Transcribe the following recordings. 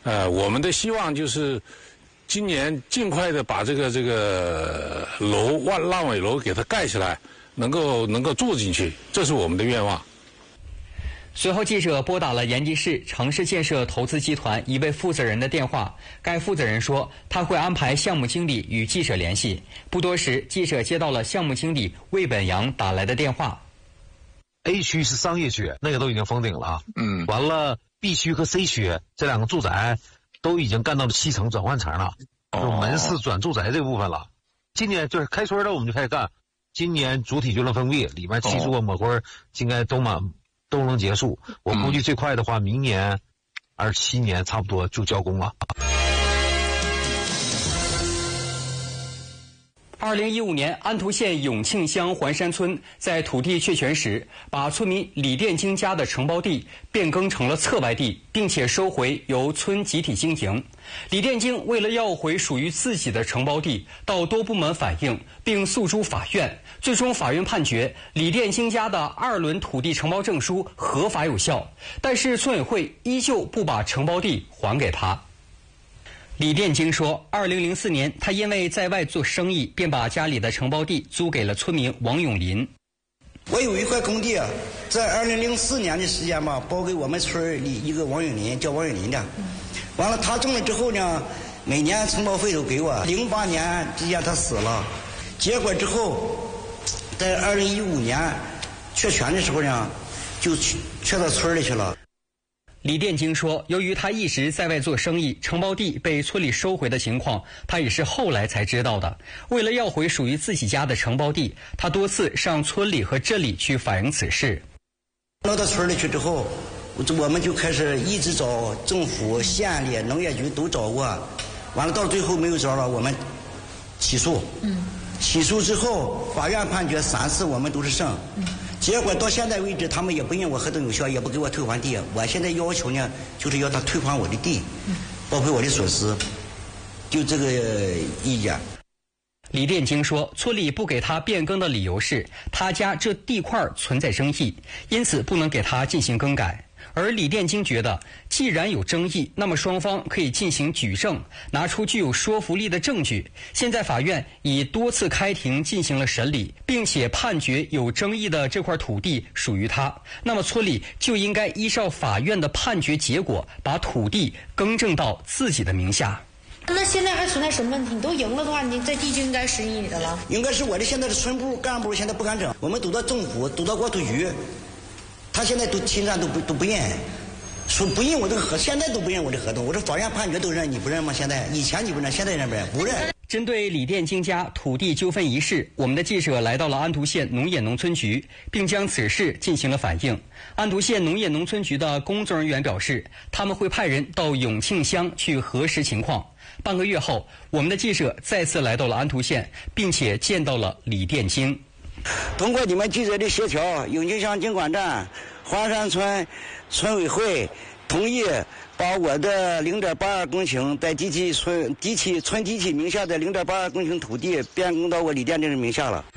我们的希望就是今年尽快的把这个楼烂尾楼给它盖起来，能够住进去，这是我们的愿望。 随后，记者拨打了延吉市城市建设投资集团一位负责人的电话，该负责人说他会安排项目经理与记者联系。不多时，记者接到了项目经理魏本阳打来的电话。 A 区是商业区，那个都已经封顶了。完了 B 区和 C 区这两个住宅都已经干到了7层转换层了，就是门市转住宅这部分了。今年就是开春了，我们就开始干。今年主体均衡封闭，里面砌筑抹灰应该都能结束。我估计最快的话，明年27年差不多就交工了。 2015年，安图县永庆乡环山村在土地确权时，把村民李殿京家的承包地变更成了侧外地，并且收回由村集体经营。李殿京为了要回属于自己的承包地，到多部门反映，并诉诸法院。最终，法院判决李殿京家的2轮土地承包证书合法有效，但是村委会依旧不把承包地还给他。李殿京说，2004年他因为在外做生意，便把家里的承包地租给了村民王永林。 我有一块工地，在2004年的时间吧，包给我们村里一个王永林，叫王永林的。完了，他中了之后呢，每年承包费都给我。08年之间他死了，结果之后，在2015年确权的时候呢，就确到村里去了。 李殿京说，由于他一直在外做生意，承包地被村里收回的情况，他也是后来才知道的。为了要回属于自己家的承包地，他多次上村里和镇里去反映此事。 到村里去之后，我们就开始一直找政府、县里、农业局都找过，完了到最后没有招了，我们起诉。起诉之后，法院判决3次我们都是胜。结果到现在为止，他们也不认我合同有效，也不给我退还地。我现在要求呢，就是要他退还我的地，包括我的损失，就这个意见。 李殿京说，村里不给他变更的理由是他家这地块存在争议，因此不能给他进行更改。而李殿京觉得，既然有争议，那么双方可以进行举证，拿出具有说服力的证据。现在法院已多次开庭进行了审理，并且判决有争议的这块土地属于他，那么村里就应该依照法院的判决结果，把土地更正到自己的名下。 那现在还存在什么问题？你都赢了的话，你这地就应该属于你的了。 应该是我的现在的村部干部现在不敢整，我们都到政府，都到国土局，他现在都侵占都不认，说不认我这个合，现在都不认我这合同。我说法院判决都认，你不认吗？现在以前你不认，现在认不认？不认。 针对李殿京家土地纠纷一事，我们的记者来到了安图县农业农村局，并将此事进行了反映。安图县农业农村局的工作人员表示，他们会派人到永庆乡去核实情况。半个月后，我们的记者再次来到了安图县，并且见到了李殿京。 通过你们记者的协调，永庆乡经管站、华山村村委会同意把我的0.82公顷在村集体名下的0.82公顷土地变更到我李殿京名下了。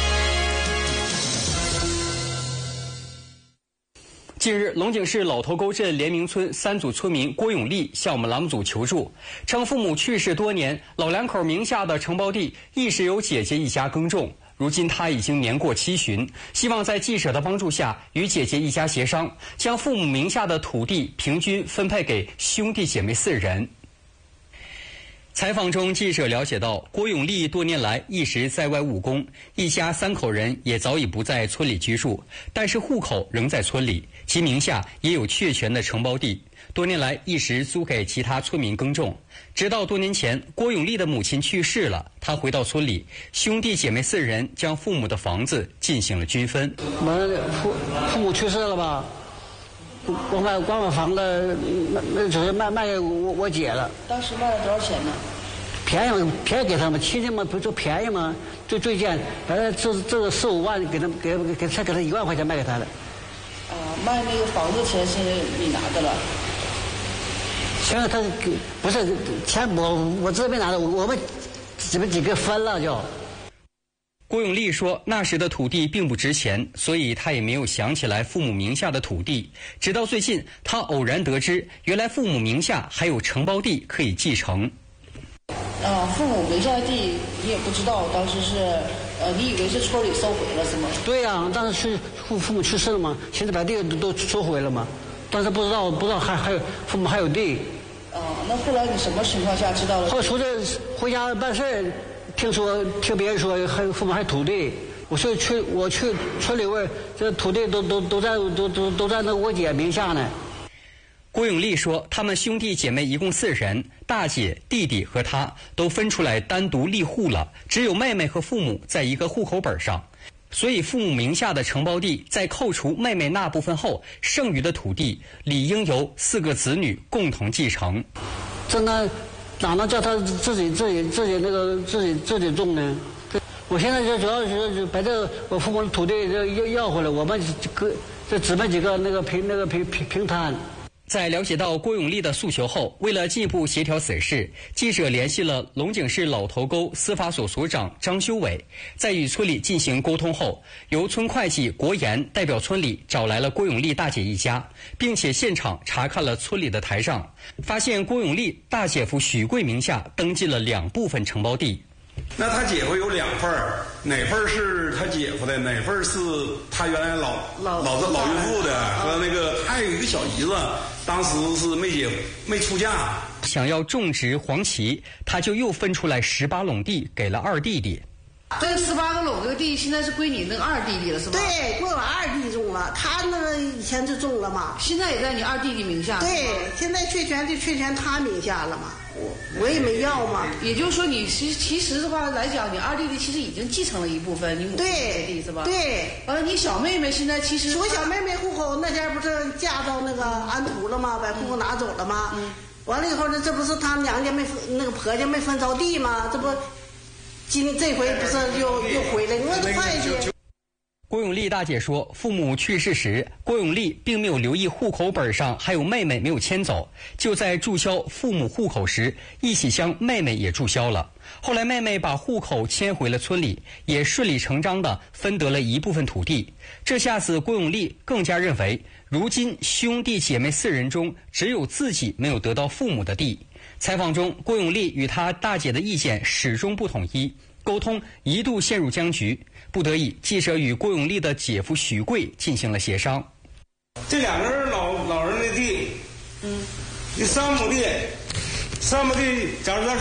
近日，龙井市老头沟镇联明村3组村民郭永利向我们栏目组求助，称父母去世多年，老两口名下的承包地一直由姐姐一家耕种。如今他已经年过70旬，希望在记者的帮助下与姐姐一家协商，将父母名下的土地平均分配给兄弟姐妹4人。采访中，记者了解到，郭永利多年来一直在外务工，一家3口人也早已不在村里居住，但是户口仍在村里，其名下也有确权的承包地，多年来一直租给其他村民耕种。直到多年前，郭永利的母亲去世了，他回到村里，兄弟姐妹4人将父母的房子进行了均分。 父母去世了吧？我买房子，那只是卖给我姐了。 当时卖了多少钱呢？ 便宜给他们，亲戚们不就便宜吗？最贱，这个4、5万才给他1万块钱卖给他的。 卖那个房子钱是你拿的了？ 现在他不是钱我这边拿的，我们几个分了就。 郭永利说，那时的土地并不值钱，所以他也没有想起来父母名下的土地。直到最近，他偶然得知，原来父母名下还有承包地可以继承。 父母名下的地你也不知道，当时是你以为是村里收回了是吗？ 对呀，当时是父母去世了嘛，现在把地都收回了嘛，但是不知道还有父母还有地。 那后来你什么情况下知道了？ 后来出去回家办事，听别人说父母还有土地，我去村里问，这土地都在那我姐名下呢。 郭永利说，他们兄弟姐妹一共4人，大姐、弟弟和他都分出来单独立户了，只有妹妹和父母在一个户口本上，所以父母名下的承包地在扣除妹妹那部分后，剩余的土地理应由4个子女共同继承。 这哪能叫他自己种呢？我现在就主要是把我父母的土地要回来，我们这姊妹几个那个平摊。 在了解到郭永利的诉求后，为了进一步协调此事，记者联系了龙井市老头沟司法所所长张修伟。在与村里进行沟通后，由村会计国岩代表村里找来了郭永利大姐一家，并且现场查看了村里的台账，发现郭永利大姐夫许贵名下登记了2部分承包地。 那他姐夫有2份，哪份是他姐夫的，哪份是他原来老岳父的，和那个还有一个小姨子，当时是没出嫁。 想要种植黄芪，他就又分出来18垄地给了2弟弟。 这个18个垄这个地现在是归你那个2弟弟了是吧？ 对，归我2弟种了，他那个以前就种了嘛。 现在也在你2弟弟名下。 对，现在确权他名下了嘛。我也没要嘛。 也就是说，你其实的话来讲，你2弟弟其实已经继承了一部分你母亲的地是吧？ 对。 完了，你小妹妹现在其实我小妹妹户口那天不是嫁到那个安图了吗？把户口拿走了吗？完了以后呢，这不是他娘家那个婆家没分着地吗？这不。这回不是又回来，我都会计。 郭永利大姐说，父母去世时，郭永利并没有留意户口本上还有妹妹没有迁走，就在注销父母户口时，一起将妹妹也注销了。后来妹妹把户口迁回了村里，也顺理成章地分得了一部分土地。这下子郭永利更加认为，如今兄弟姐妹4人中，只有自己没有得到父母的地。采访中，郭永利与他大姐的意见始终不统一，沟通一度陷入僵局。不得已，记者与郭永利的姐夫许贵进行了协商。 这2个人老人的地，这3亩地，3亩地，假如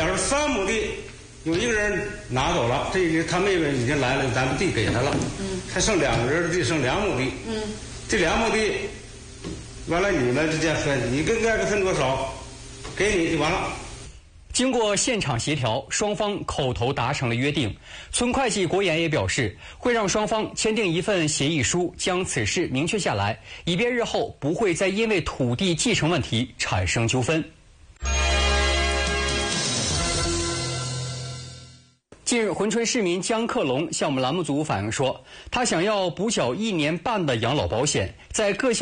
3亩地，有1个人拿走了，他妹妹已经来了，咱们地给他了，还剩2个人的地，剩2亩地，这2亩地，完了你们之间分，你跟那个分多少？给你就完了。 经过现场协调，双方口头达成了约定。村会计国岩也表示，会让双方签订一份协议书，将此事明确下来，以便日后不会再因为土地继承问题产生纠纷。近日，珲春市民江克龙向我们栏目组反映说，他想要补缴1年半的养老保险，在各项